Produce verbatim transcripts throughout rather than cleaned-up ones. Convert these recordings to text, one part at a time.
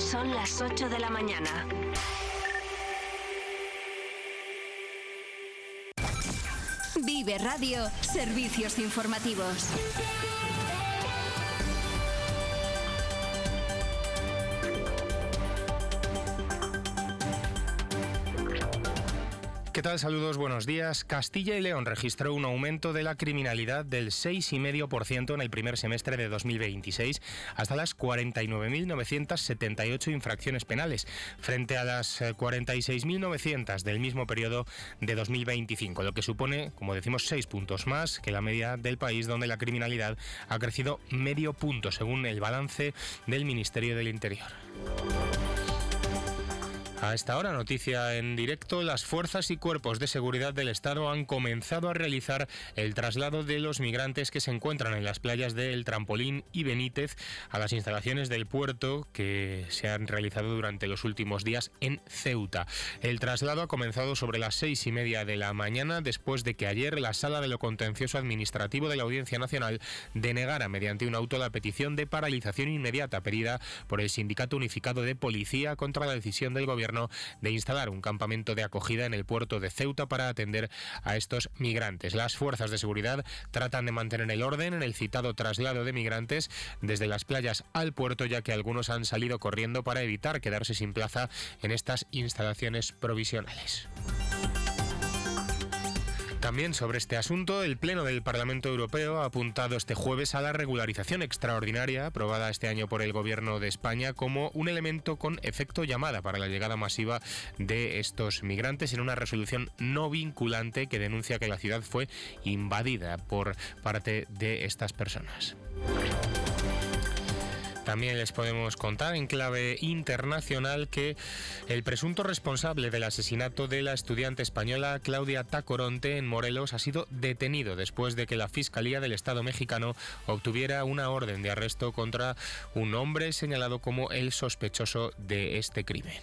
Son las ocho de la mañana. Vive Radio, servicios informativos. ¿Qué tal? Saludos, buenos días. Castilla y León registró un aumento de la criminalidad del seis coma cinco por ciento en el primer semestre de dos mil veintiséis, hasta las cuarenta y nueve mil novecientas setenta y ocho infracciones penales, frente a las cuarenta y seis mil novecientas del mismo periodo de dos mil veinticinco, lo que supone, como decimos, seis puntos más que la media del país, donde la criminalidad ha crecido medio punto, según el balance del Ministerio del Interior. A esta hora, noticia en directo, las fuerzas y cuerpos de seguridad del Estado han comenzado a realizar el traslado de los migrantes que se encuentran en las playas de El Trampolín y Benítez a las instalaciones del puerto que se han realizado durante los últimos días en Ceuta. El traslado ha comenzado sobre las seis y media de la mañana, después de que ayer la Sala de lo Contencioso Administrativo de la Audiencia Nacional denegara mediante un auto la petición de paralización inmediata pedida por el Sindicato Unificado de Policía contra la decisión del Gobierno de instalar un campamento de acogida en el puerto de Ceuta para atender a estos migrantes. Las fuerzas de seguridad tratan de mantener el orden en el citado traslado de migrantes desde las playas al puerto, ya que algunos han salido corriendo para evitar quedarse sin plaza en estas instalaciones provisionales. También sobre este asunto, el Pleno del Parlamento Europeo ha apuntado este jueves a la regularización extraordinaria aprobada este año por el Gobierno de España como un elemento con efecto llamada para la llegada masiva de estos migrantes, en una resolución no vinculante que denuncia que la ciudad fue invadida por parte de estas personas. También les podemos contar en clave internacional que el presunto responsable del asesinato de la estudiante española Claudia Tacoronte en Morelos ha sido detenido después de que la Fiscalía del Estado mexicano obtuviera una orden de arresto contra un hombre señalado como el sospechoso de este crimen.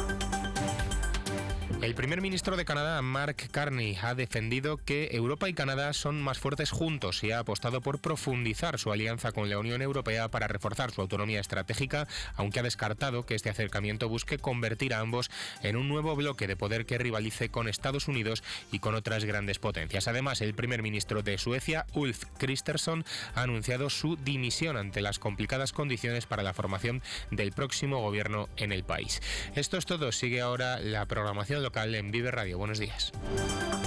El primer ministro de Canadá, Mark Carney, ha defendido que Europa y Canadá son más fuertes juntos y ha apostado por profundizar su alianza con la Unión Europea para reforzar su autonomía estratégica, aunque ha descartado que este acercamiento busque convertir a ambos en un nuevo bloque de poder que rivalice con Estados Unidos y con otras grandes potencias. Además, el primer ministro de Suecia, Ulf Kristersson, ha anunciado su dimisión ante las complicadas condiciones para la formación del próximo gobierno en el país. Esto es todo. Sigue ahora la programación local en Vive Radio. Buenos días.